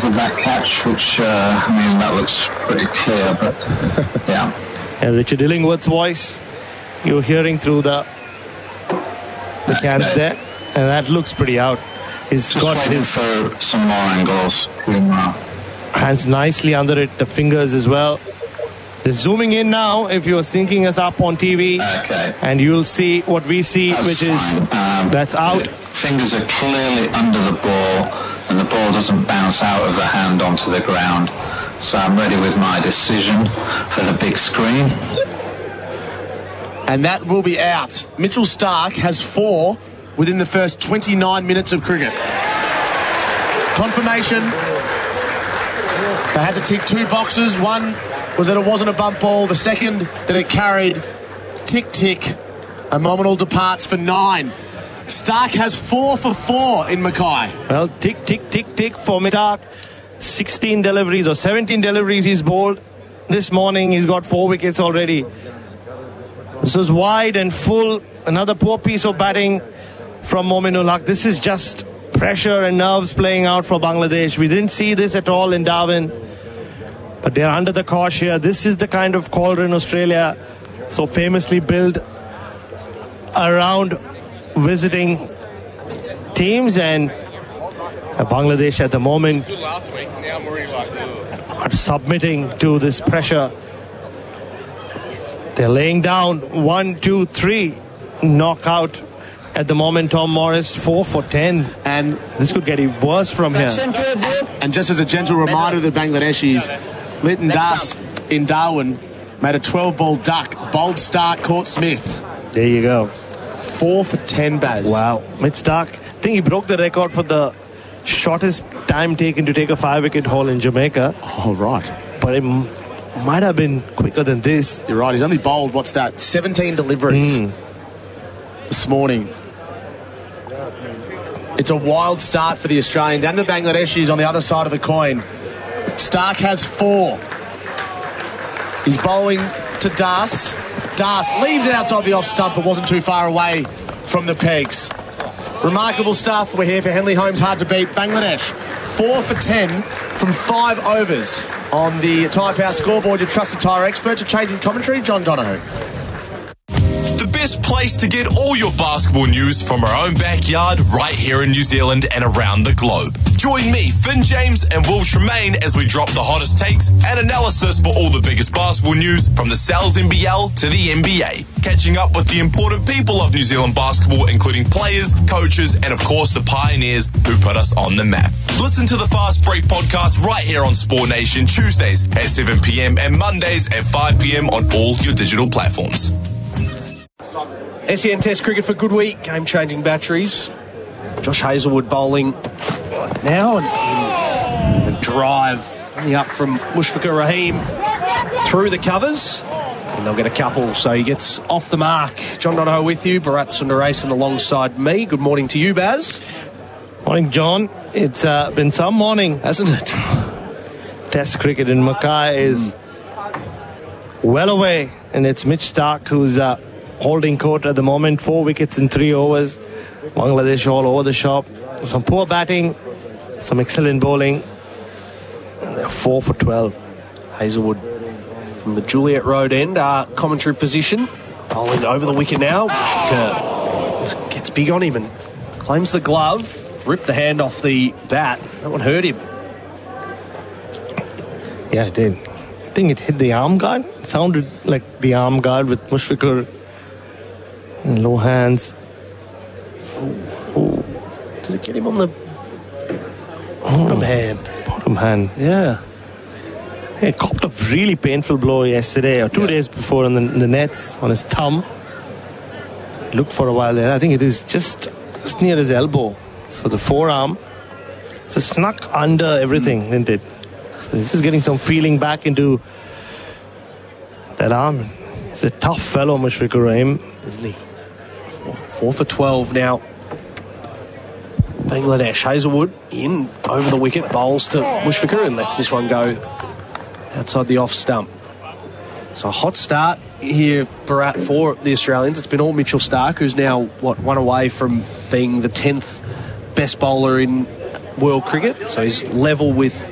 of that catch, which, that looks pretty clear, but yeah. And Richard Illingworth's voice, you're hearing through the cans there, and that looks pretty out. He's just got his for some more angles. Hands nicely under it, the fingers as well. They're zooming in now if you're syncing us up on TV. Okay. And you'll see what we see, which is that's out. Fingers are clearly under the ball, and the ball doesn't bounce out of the hand onto the ground. So I'm ready with my decision for the big screen. And that will be out. Mitchell Starc has 4 within the first 29 minutes of cricket. Confirmation. They had to tick 2 boxes. One was that it wasn't a bump ball. The second, that it carried. Tick, tick. A nominal departs for 9. Starc has 4 for 4 in Mackay. Well, tick, tick, tick, tick for Starc. 16 deliveries or 17 deliveries he's bowled. This morning he's got 4 wickets already. This was wide and full. Another poor piece of batting from Mominul Haq. This is just pressure and nerves playing out for Bangladesh. We didn't see this at all in Darwin. But they're under the cosh here. This is the kind of cauldron Australia so famously built around visiting teams, and Bangladesh at the moment are submitting to this pressure. They're laying down 1, 2, 3 knockout at the moment. Tom Morris 4 for 10, and this could get even worse from here. And just as a gentle reminder to the Bangladeshis, Lytton Das in Darwin made a 12-ball duck. Bold Starc caught Smith. There you go. 4 for 10, Baz. Wow. Mitch Starc, I think he broke the record for the shortest time taken to take a 5-wicket haul in Jamaica. Oh, right. But it might have been quicker than this. You're right. He's only bowled, 17 deliveries this morning. It's a wild start for the Australians and the Bangladeshis on the other side of the coin. Starc has 4. He's bowling to Das. Das leaves it outside the off stump, but wasn't too far away from the pegs. Remarkable stuff. We're here for Henley Holmes Hard to Beat. Bangladesh 4 for 10 from 5 overs on the Tyre Power scoreboard. Your trusted tyre experts are changing commentary. John Donoghue. The best place to get all your basketball news from our own backyard right here in New Zealand and around the globe. Join me, Finn James and Will Tremaine as we drop the hottest takes and analysis for all the biggest basketball news from the Sal's NBL to the NBA. Catching up with the important people of New Zealand basketball, including players, coaches, and of course the pioneers who put us on the map. Listen to the Fast Break podcast right here on Sport Nation Tuesdays at 7 p.m. and Mondays at 5 p.m. on all your digital platforms. SEN Test cricket for good week. Game-changing batteries. Josh Hazlewood bowling now, and a drive up from Mushfiqur Rahim through the covers, and they'll get a couple, so he gets off the mark. John Donoghue with you, Bharat Sundaresan alongside me. Good morning to you, Baz. Morning, John. It's been some morning, hasn't it? Test cricket in Mackay is well away, and it's Mitch Starc who's holding court at the moment. 4 wickets in 3 overs. Bangladesh all over the shop. Some poor batting, some excellent bowling. And they're 4 for 12. Hazlewood from the Juliet Road end, commentary position. Bowling over the wicket now. Just gets big on him and claims the glove. Ripped the hand off the bat. That one hurt him. Yeah, it did. I think it hit the arm guard. It sounded like the arm guard with Mushfiqur in low hands. Ooh. Did it get him on the bottom hand? Bottom hand. Yeah. He copped a really painful blow yesterday or 2 days before on the nets on his thumb. Looked for a while there. I think it is just near his elbow. So the forearm. So snuck under everything, didn't it? So he's just getting some feeling back into that arm. He's a tough fellow, Mushfiqur Rahim, isn't he? 4 for 12 now. Bangladesh. Hazlewood in over the wicket, bowls to Mushfiqur and lets this one go outside the off stump. So a hot start here, Bharat, for the Australians. It's been all Mitchell Starc, who's now, one away from being the 10th best bowler in world cricket. So he's level with